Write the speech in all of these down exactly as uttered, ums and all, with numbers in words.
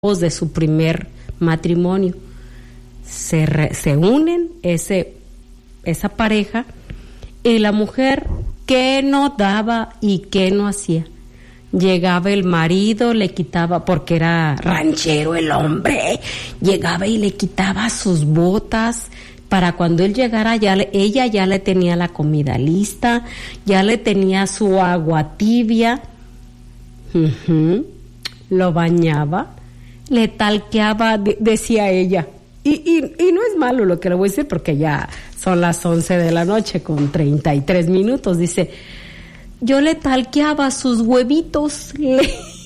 de su primer matrimonio. Se, re, se unen ese, esa pareja, y la mujer, ¿qué no daba y qué no hacía? Llegaba el marido, le quitaba, porque era ranchero el hombre, llegaba y le quitaba sus botas, para cuando él llegara, ya le, ella ya le tenía la comida lista, ya le tenía su agua tibia, uh-huh. Lo bañaba, le talqueaba, de, decía ella, y, y, y no es malo lo que le voy a decir, porque ya son las once de la noche con treinta y tres minutos, dice, yo le talqueaba sus huevitos, le...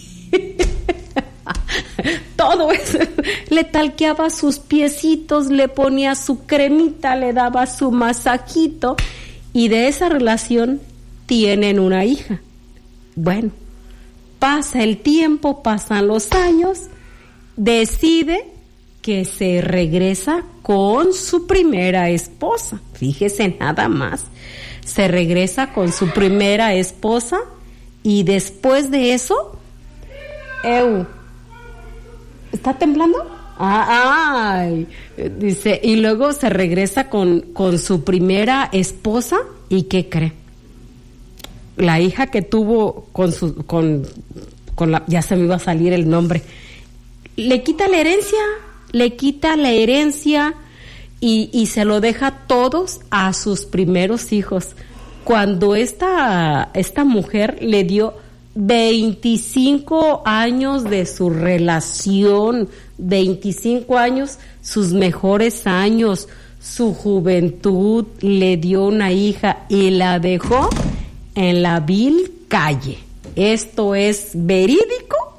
todo eso, le talqueaba sus piecitos, le ponía su cremita, le daba su masajito, y de esa relación tienen una hija. Bueno, pasa el tiempo, pasan los años, decide que se regresa con su primera esposa. Fíjese nada más, se regresa con su primera esposa, y después de eso, eu, ¿está temblando? Ah, ay, dice, y luego se regresa con, con su primera esposa, ¿y qué cree? La hija que tuvo con su, con, con la, ya se me iba a salir el nombre, le quita la herencia, le quita la herencia y, y se lo deja todos a sus primeros hijos. Cuando esta, esta mujer le dio veinticinco años de su relación, veinticinco años, sus mejores años, su juventud, le dio una hija y la dejó en la vil calle. Esto es verídico,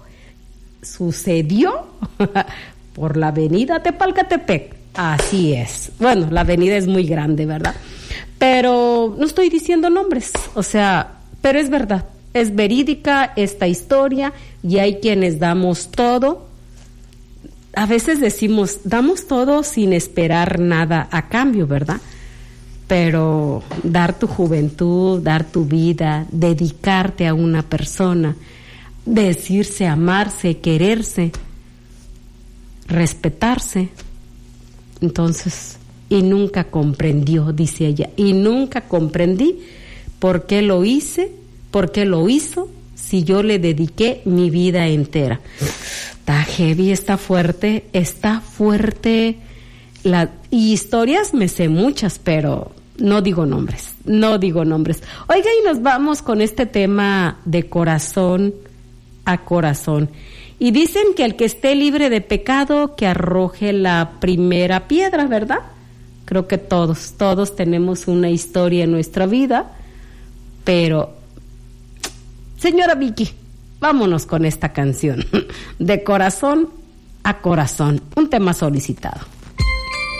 sucedió por la avenida Tepalcatepec, así es. Bueno, la avenida es muy grande, ¿verdad? Pero no estoy diciendo nombres, o sea, pero es verdad. Es verídica esta historia, y hay quienes damos todo. A veces decimos, damos todo sin esperar nada a cambio, ¿verdad? Pero dar tu juventud, dar tu vida, dedicarte a una persona, decirse, amarse, quererse, respetarse. Entonces, y nunca comprendió, dice ella, y nunca comprendí por qué lo hice, ¿por qué lo hizo si yo le dediqué mi vida entera? Está heavy, está fuerte, está fuerte. La, y historias me sé muchas, pero no digo nombres, no digo nombres. Oiga, y nos vamos con este tema de corazón a corazón. Y dicen que el que esté libre de pecado, que arroje la primera piedra, ¿verdad? Creo que todos, todos tenemos una historia en nuestra vida, pero... Señora Vicky, vámonos con esta canción, de corazón a corazón, un tema solicitado.